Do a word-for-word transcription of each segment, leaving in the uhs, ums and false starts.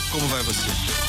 Como vai você?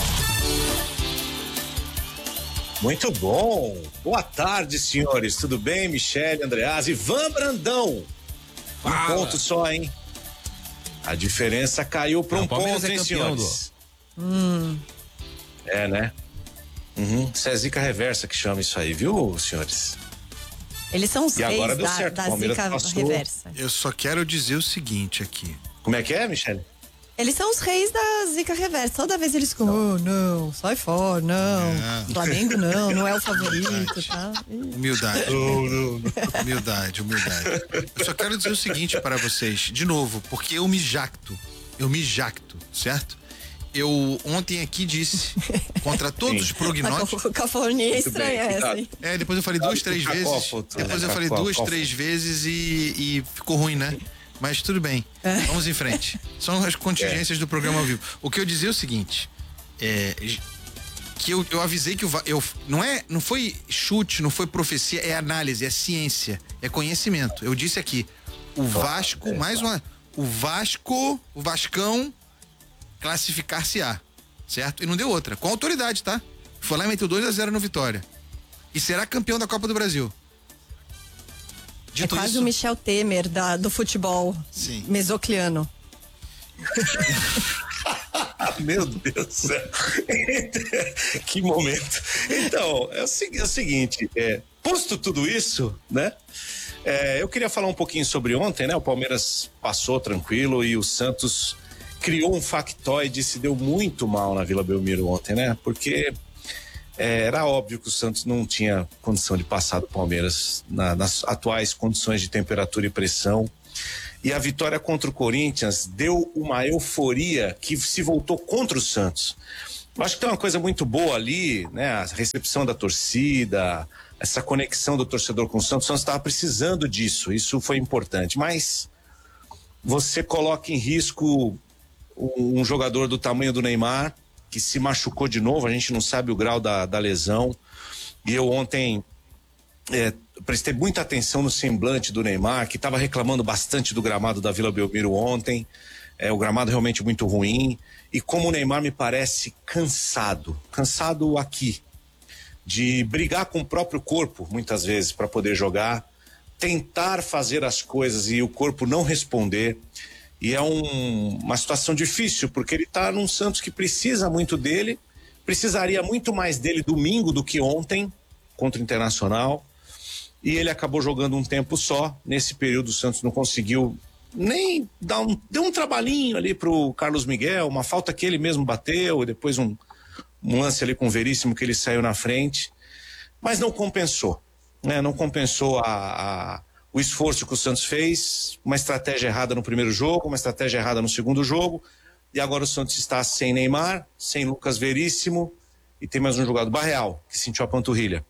Muito bom. Boa tarde, senhores. Tudo bem? Michele, Andreasa, Ivan Brandão. Um Fala. ponto só, hein? A diferença caiu para um ponto, é hein, campeão, senhores? Hum. É, né? Uhum. Isso é zica reversa que chama isso aí, viu, senhores? Eles são os E reis agora deu da, certo. da Palmeiras zica passou. reversa. Eu só quero dizer o seguinte aqui. Como é que é, Michele? Eles são os reis da zica reversa. Toda vez eles ficam, oh, não, sai fora, não. É. Flamengo não, não é o favorito, tá? Humildade. Humildade, humildade. Eu só quero dizer o seguinte para vocês, de novo, porque eu me jacto. Eu me jacto, certo? Eu ontem aqui disse, contra todos Sim. os prognósticos. A cacofonia estranha bem, essa, hein? É, depois eu falei duas, três vezes. Cacófoto, Depois né? eu falei duas, Cacófoto. três vezes e, e ficou ruim, né? Mas tudo bem. Vamos em frente. São as contingências do programa ao vivo. O que eu dizia é o seguinte: é, que eu, eu avisei que o Va- eu não é, não foi chute, não foi profecia, é análise, é ciência, é conhecimento. Eu disse aqui, o Vasco, mais uma, o Vasco, o Vascão classificar-se-á, certo? E não deu outra, com autoridade, tá? Foi lá e meteu dois a zero no Vitória. E será campeão da Copa do Brasil. É Dito quase isso, o Michel Temer da, do futebol Sim. mesocliano. Meu Deus do céu. Que momento. Então, é o, segui- é o seguinte, é, posto tudo isso, né? É, eu queria falar um pouquinho sobre ontem, né? O Palmeiras passou tranquilo e o Santos criou um factoide e se deu muito mal na Vila Belmiro ontem, né? Porque é, era óbvio que o Santos não tinha condição de passar do Palmeiras na- nas atuais condições de temperatura e pressão. E a vitória contra o Corinthians deu uma euforia que se voltou contra o Santos. Eu acho que tem uma coisa muito boa ali, né? A recepção da torcida, essa conexão do torcedor com o Santos. O Santos estava precisando disso, isso foi importante. Mas você coloca em risco um, um jogador do tamanho do Neymar, que se machucou de novo, a gente não sabe o grau da, da lesão. E eu ontem é, prestei muita atenção no semblante do Neymar, que estava reclamando bastante do gramado da Vila Belmiro ontem. É, o gramado realmente muito ruim. E como o Neymar me parece cansado, cansado aqui, de brigar com o próprio corpo, muitas vezes, para poder jogar, tentar fazer as coisas e o corpo não responder. E é um, uma situação difícil, porque ele está num Santos que precisa muito dele, precisaria muito mais dele domingo do que ontem, contra o Internacional. E ele acabou jogando um tempo só. Nesse período o Santos não conseguiu nem dar um, deu um trabalhinho ali pro Carlos Miguel, uma falta que ele mesmo bateu, e depois um, um lance ali com o Veríssimo que ele saiu na frente, mas não compensou, né? Não compensou a, a, o esforço que o Santos fez, uma estratégia errada no primeiro jogo, uma estratégia errada no segundo jogo, e agora o Santos está sem Neymar, sem Lucas Veríssimo, e tem mais um jogador, Barreal, que sentiu a panturrilha,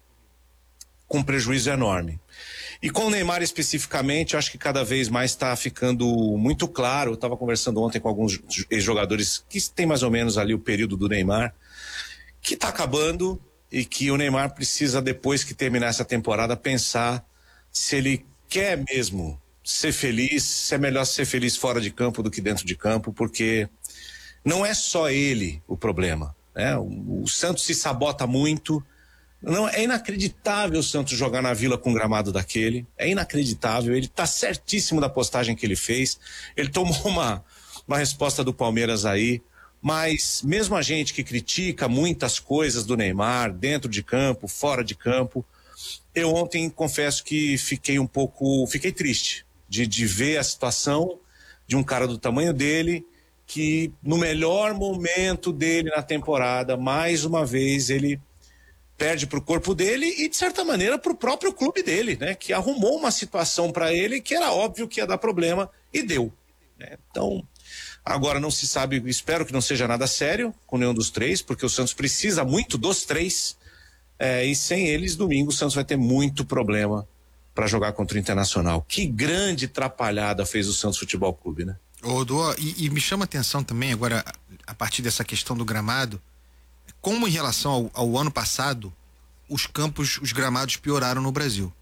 com um prejuízo enorme. E com o Neymar especificamente, eu acho que cada vez mais está ficando muito claro. Eu estava conversando ontem com alguns ex-jogadores que tem mais ou menos ali o período do Neymar, que está acabando e que o Neymar precisa, depois que terminar essa temporada, pensar se ele quer mesmo ser feliz, se é melhor ser feliz fora de campo do que dentro de campo, porque não é só ele o problema, né? O, o Santos se sabota muito. Não, é inacreditável o Santos jogar na Vila com um gramado daquele, é inacreditável. Ele tá certíssimo da postagem que ele fez, ele tomou uma, uma resposta do Palmeiras aí, mas mesmo a gente que critica muitas coisas do Neymar, dentro de campo, fora de campo, eu ontem confesso que fiquei um pouco, fiquei triste de, de ver a situação de um cara do tamanho dele, que no melhor momento dele na temporada, mais uma vez ele perde para o corpo dele e, de certa maneira, para o próprio clube dele, né? Que arrumou uma situação para ele que era óbvio que ia dar problema e deu, né? Então, agora não se sabe, espero que não seja nada sério com nenhum dos três, porque o Santos precisa muito dos três, é, e sem eles, domingo, o Santos vai ter muito problema para jogar contra o Internacional. Que grande atrapalhada fez o Santos Futebol Clube, né? Ô, Duó, e, e me chama a atenção também agora, a partir dessa questão do gramado, como em relação ao, ao ano passado, os campos, os gramados pioraram no Brasil.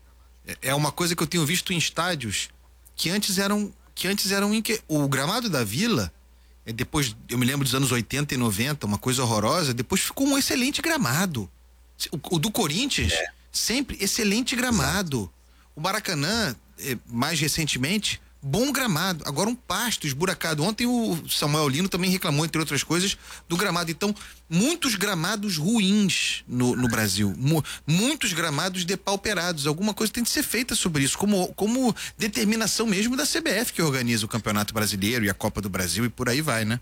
É, é uma coisa que eu tenho visto em estádios que antes eram, que antes eram inque... o gramado da Vila, é, depois, eu me lembro dos anos oitenta e noventa, uma coisa horrorosa, depois ficou um excelente gramado. O, o do Corinthians, é. sempre excelente gramado. Exato. O Maracanã, é, mais recentemente, bom gramado. Agora um pasto esburacado. Ontem o Samuel Lino também reclamou, entre outras coisas, do gramado. Então, muitos gramados ruins no, no Brasil. Mu- muitos gramados depauperados. Alguma coisa tem de ser feita sobre isso, como, como determinação mesmo da C B F, que organiza o Campeonato Brasileiro e a Copa do Brasil e por aí vai, né?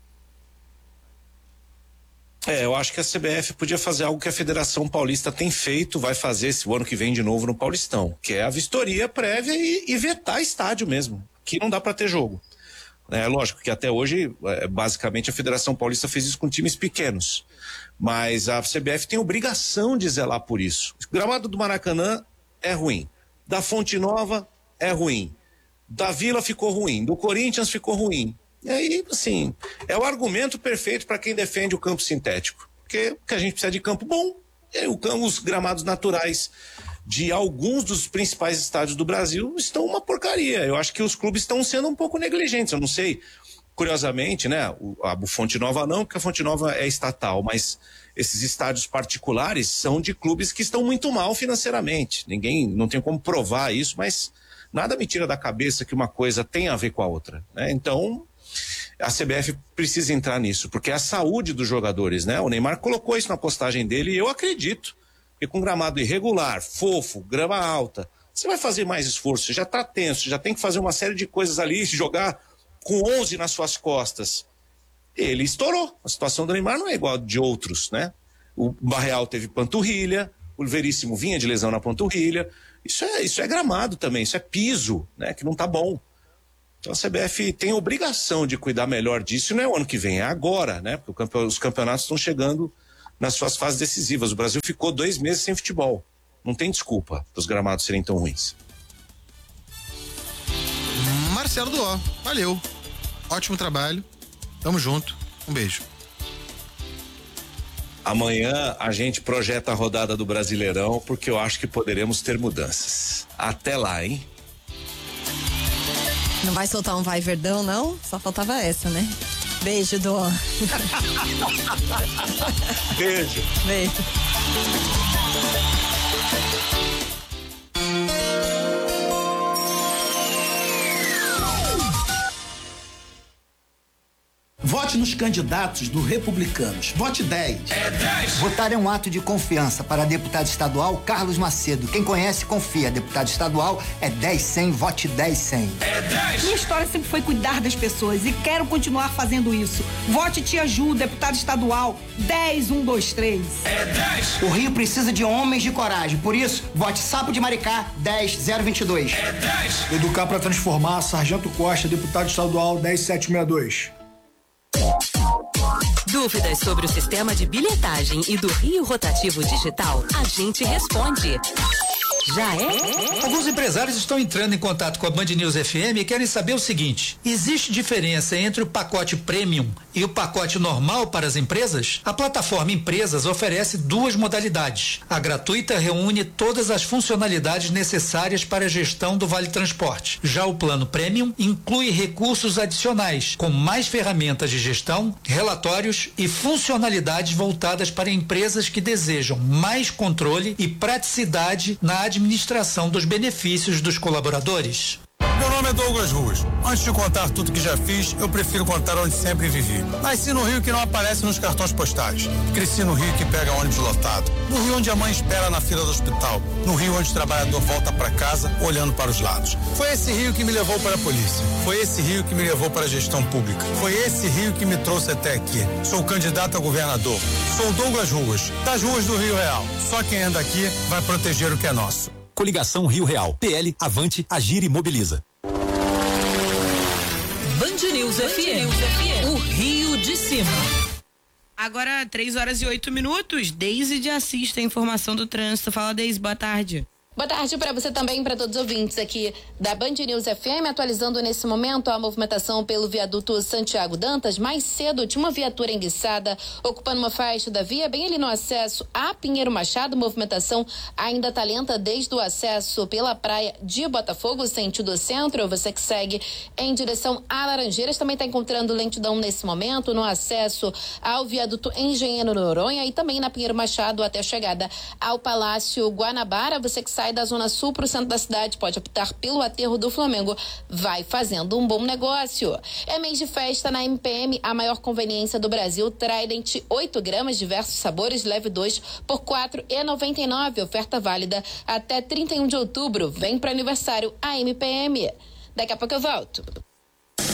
É, eu acho que a C B F podia fazer algo que a Federação Paulista tem feito, vai fazer esse ano que vem de novo no Paulistão, que é a vistoria prévia e, e vetar estádio mesmo, que não dá para ter jogo. É lógico que até hoje, é, basicamente, a Federação Paulista fez isso com times pequenos, mas a C B F tem obrigação de zelar por isso. O gramado do Maracanã é ruim, da Fonte Nova é ruim, da Vila ficou ruim, do Corinthians ficou ruim. E aí, assim, é o argumento perfeito para quem defende o campo sintético. Porque que a gente precisa de campo bom. E o, os gramados naturais de alguns dos principais estádios do Brasil estão uma porcaria. Eu acho que os clubes estão sendo um pouco negligentes. Eu não sei, curiosamente, né? O, a Fonte Nova não, porque a Fonte Nova é estatal, mas esses estádios particulares são de clubes que estão muito mal financeiramente. Ninguém, não tem como provar isso, mas nada me tira da cabeça que uma coisa tem a ver com a outra, né? Então, a C B F precisa entrar nisso, porque é a saúde dos jogadores, né? O Neymar colocou isso na postagem dele e eu acredito. Porque com gramado irregular, fofo, grama alta, você vai fazer mais esforço, você já tá tenso, já tem que fazer uma série de coisas ali, jogar com onze nas suas costas. Ele estourou. A situação do Neymar não é igual a de outros, né? O Barreal teve panturrilha, o Veríssimo vinha de lesão na panturrilha. Isso é, isso é gramado também, isso é piso, né? Que não tá bom. Então a C B F tem obrigação de cuidar melhor disso, e não é o ano que vem, é agora, né? Porque os campeonatos estão chegando nas suas fases decisivas. O Brasil ficou dois meses sem futebol. Não tem desculpa para os gramados serem tão ruins. Marcelo Duó, valeu. Ótimo trabalho. Tamo junto. Um beijo. Amanhã a gente projeta a rodada do Brasileirão, porque eu acho que poderemos ter mudanças. Até lá, hein? Não vai soltar um vai Verdão, não? Só faltava essa, né? Beijo, Duó. Beijo. Beijo. Vote nos candidatos do Republicanos. Vote dez. É dez. Votar é um ato de confiança para deputado estadual Carlos Macedo. Quem conhece, confia. Deputado estadual é dez cem, vote dez cem. É dez. Minha história sempre foi cuidar das pessoas e quero continuar fazendo isso. Vote Tia Ju, deputado estadual dez cem, vinte e três. É dez. O Rio precisa de homens de coragem. Por isso, vote Sapo de Maricá dez zero vinte e dois. É dez. Educar para transformar, Sargento Costa, deputado estadual dez sete sessenta e dois. Dúvidas sobre o sistema de bilhetagem e do Rio Rotativo Digital? A gente responde. Já é? Alguns empresários estão entrando em contato com a Band News F M e querem saber o seguinte: existe diferença entre o pacote premium e o pacote normal para as empresas? A plataforma Empresas oferece duas modalidades. A gratuita reúne todas as funcionalidades necessárias para a gestão do Vale Transporte. Já o plano premium inclui recursos adicionais, com mais ferramentas de gestão, relatórios e funcionalidades voltadas para empresas que desejam mais controle e praticidade na administração dos benefícios dos colaboradores. Meu nome é Douglas Ruas. Antes de contar tudo que já fiz, eu prefiro contar onde sempre vivi. Nasci no Rio que não aparece nos cartões postais. Cresci no Rio que pega ônibus lotado. No Rio onde a mãe espera na fila do hospital. No Rio onde o trabalhador volta para casa olhando para os lados. Foi esse Rio que me levou para a polícia. Foi esse Rio que me levou para a gestão pública. Foi esse Rio que me trouxe até aqui. Sou candidato a governador. Sou Douglas Ruas, das ruas do Rio Real. Só quem anda aqui vai proteger o que é nosso. Coligação Rio Real. P L, Avante, Agir e Mobiliza. Band News F M. O Rio de Cima. Agora, três horas e oito minutos. Deise de Assis, a informação do trânsito. Fala, Deise, boa tarde. Boa tarde para você também, para todos os ouvintes aqui da Band News F M, atualizando nesse momento a movimentação pelo viaduto Santiago Dantas. Mais cedo tinha uma viatura enguiçada ocupando uma faixa da via, bem ali no acesso a Pinheiro Machado. Movimentação ainda está lenta desde o acesso pela praia de Botafogo, sentido centro. Você que segue em direção a Laranjeiras também está encontrando lentidão nesse momento no acesso ao viaduto Engenheiro Noronha e também na Pinheiro Machado até a chegada ao Palácio Guanabara. Você que sai da Zona Sul para o centro da cidade pode optar pelo aterro do Flamengo. Vai fazendo um bom negócio. É mês de festa na M P M, a maior conveniência do Brasil. Trident oito gramas, diversos sabores, leve dois por quatro reais e noventa e nove centavos. Oferta válida até trinta e um de outubro. Vem para aniversário a M P M. Daqui a pouco eu volto.